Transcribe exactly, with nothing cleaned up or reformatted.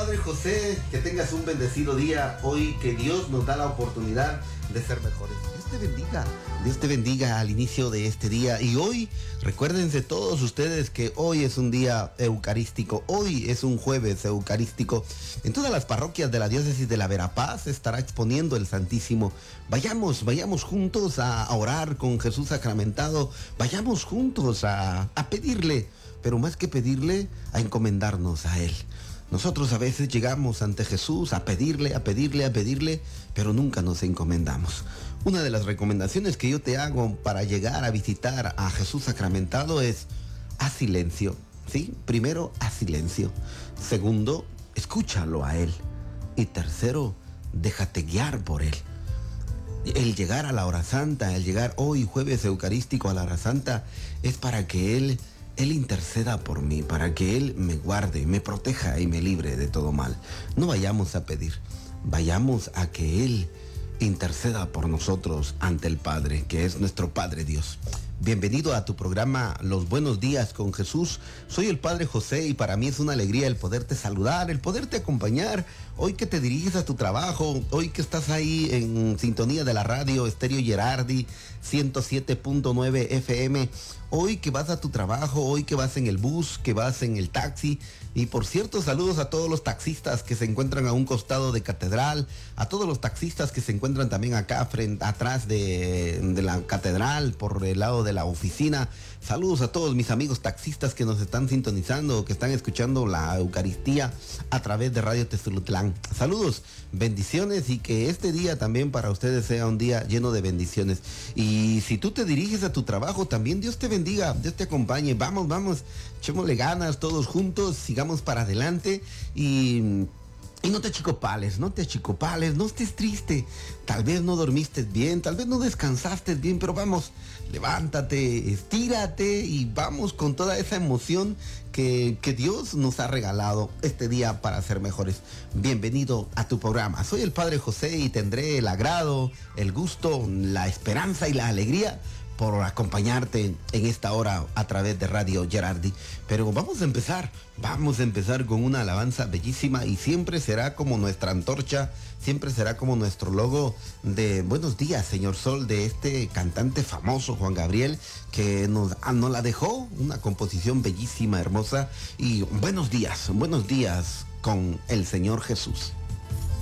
Padre José, que tengas un bendecido día hoy, que Dios nos da la oportunidad de ser mejores. Dios te bendiga, Dios te bendiga al inicio de este día. Y hoy, recuérdense todos ustedes que hoy es un día eucarístico, hoy es un jueves eucarístico. En todas las parroquias de la diócesis de la Verapaz se estará exponiendo el Santísimo. Vayamos, vayamos juntos a orar con Jesús sacramentado, vayamos juntos a, a pedirle, pero más que pedirle, a encomendarnos a Él. Nosotros a veces llegamos ante Jesús a pedirle, a pedirle, a pedirle, pero nunca nos encomendamos. Una de las recomendaciones que yo te hago para llegar a visitar a Jesús sacramentado es: haz silencio, ¿sí? Primero, haz silencio. Segundo, escúchalo a Él. Y tercero, déjate guiar por Él. El llegar a la hora santa, el llegar hoy jueves eucarístico a la hora santa, es para que Él... Él interceda por mí, para que Él me guarde, me proteja y me libre de todo mal. No vayamos a pedir, vayamos a que Él interceda por nosotros ante el Padre, que es nuestro Padre Dios. Bienvenido a tu programa Los Buenos Días con Jesús. Soy el Padre José y para mí es una alegría el poderte saludar, el poderte acompañar. Hoy que te diriges a tu trabajo, hoy que estás ahí en sintonía de la radio Estéreo Gerardi ciento siete punto nueve F M, hoy que vas a tu trabajo, hoy que vas en el bus, que vas en el taxi. Y por cierto, saludos a todos los taxistas que se encuentran a un costado de Catedral, a todos los taxistas que se encuentran también acá frente, atrás de, de la Catedral, por el lado de la oficina. Saludos a todos mis amigos taxistas que nos están sintonizando, que están escuchando la Eucaristía a través de Radio Tezulutlán. Saludos, bendiciones, y que este día también para ustedes sea un día lleno de bendiciones. Y si tú te diriges a tu trabajo, también Dios te bendiga, Dios te acompañe. Vamos, vamos, echémosle ganas todos juntos, sigamos para adelante y... Y no te achicopales, no te achicopales, no estés triste. Tal vez no dormiste bien, tal vez no descansaste bien, pero vamos, levántate, estírate y vamos con toda esa emoción que, que Dios nos ha regalado este día para ser mejores. Bienvenido a tu programa. Soy el Padre José y tendré el agrado, el gusto, la esperanza y la alegría por acompañarte en esta hora a través de Radio Gerardi. Pero vamos a empezar, vamos a empezar con una alabanza bellísima y siempre será como nuestra antorcha, siempre será como nuestro logo de Buenos Días, Señor Sol, de este cantante famoso, Juan Gabriel, que nos, nos la dejó, una composición bellísima, hermosa. Y buenos días, buenos días con el Señor Jesús.